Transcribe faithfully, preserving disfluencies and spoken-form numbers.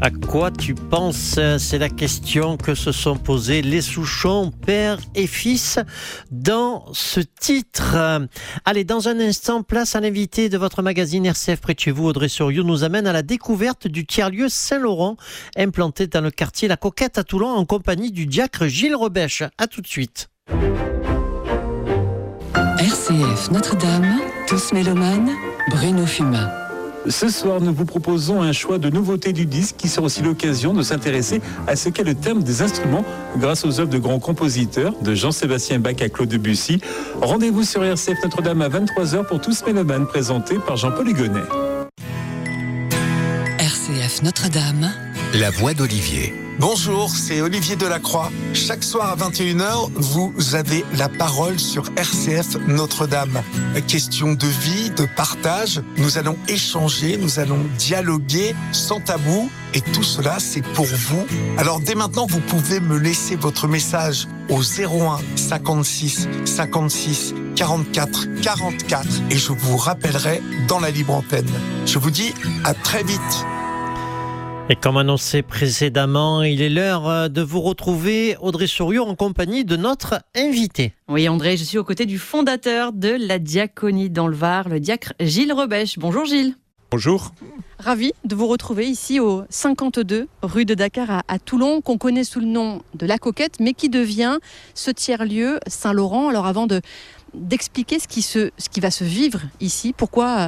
À quoi tu penses? C'est la question que se sont posées les Souchon, père et fils, dans ce titre. Allez, dans un instant, place à l'invité de votre magazine R C F près de chez vous. Audrey Soriot nous amène à la découverte du tiers-lieu Saint-Laurent, implanté dans le quartier La Coquette à Toulon, en compagnie du diacre Gilles Rebèche. A tout de suite. R C F Notre-Dame, tous mélomanes, Bruno Fumain. Ce soir, nous vous proposons un choix de nouveautés du disque qui sera aussi l'occasion de s'intéresser à ce qu'est le thème des instruments grâce aux œuvres de grands compositeurs, de Jean-Sébastien Bach à Claude Debussy. Rendez-vous sur R C F Notre-Dame à vingt-trois heures pour Tous mélomanes, présenté par Jean-Paul Hugonnet. R C F Notre-Dame, la voix d'Olivier. Bonjour, c'est Olivier Delacroix. Chaque soir à vingt et une heures, vous avez la parole sur R C F Notre-Dame. Question de vie, de partage, nous allons échanger, nous allons dialoguer sans tabou. Et tout cela, c'est pour vous. Alors dès maintenant, vous pouvez me laisser votre message au zéro un cinquante-six cinquante-six quarante-quatre quarante-quatre et je vous rappellerai dans la libre antenne. Je vous dis à très vite. Et comme annoncé précédemment, il est l'heure de vous retrouver, Audrey Soriot, en compagnie de notre invité. Oui, André, je suis aux côtés du fondateur de la diaconie dans le Var, le diacre Gilles Rebèche. Bonjour Gilles. Bonjour. Ravi de vous retrouver ici au cinquante-deux rue de Dakar à, à Toulon, qu'on connaît sous le nom de La Coquette, mais qui devient ce tiers-lieu Saint-Laurent. Alors avant de, d'expliquer ce qui, se, ce qui va se vivre ici, pourquoi